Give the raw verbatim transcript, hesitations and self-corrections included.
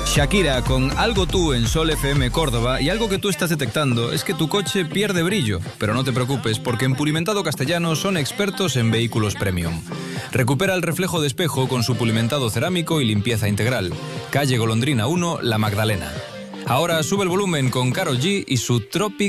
Shakira con Algo Tú en Sol F M Córdoba, y algo que tú estás detectando es que tu coche pierde brillo, pero no te preocupes porque en Pulimentado Castellano son expertos en vehículos premium. Recupera el reflejo de espejo con su pulimentado cerámico y limpieza integral. Calle Golondrina uno, La Magdalena. Ahora sube el volumen con Karol G y su Tropic